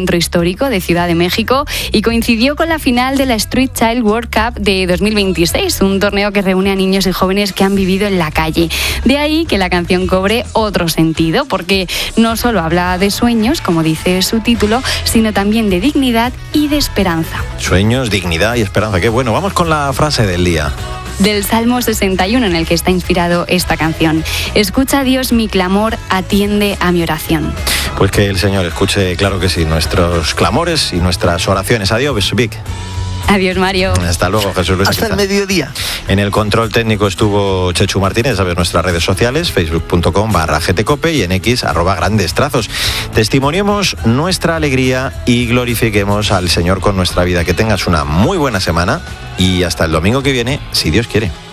centro histórico de Ciudad de México y coincidió con la final de la Street Child World Cup de 2026, un torneo que reúne a niños y jóvenes que han vivido en la calle. De ahí que la canción cobre otro sentido, porque no solo habla de sueños, como dice su título, sino también de dignidad y de esperanza. Sueños, dignidad y esperanza. Qué bueno. Vamos con la frase del día. Del Salmo 61 en el que está inspirado esta canción. Escucha, Dios, mi clamor, atiende a mi oración. Pues que el Señor escuche, claro que sí, nuestros clamores y nuestras oraciones. Adiós, Vic. Adiós, Mario. Hasta luego, Jesús Luis. Hasta el mediodía. En el control técnico estuvo Chechu Martínez. Sabes, nuestras redes sociales, facebook.com/gtcope y en X @grandestrazos. Testimoniemos nuestra alegría y glorifiquemos al Señor con nuestra vida. Que tengas una muy buena semana y hasta el domingo que viene, si Dios quiere.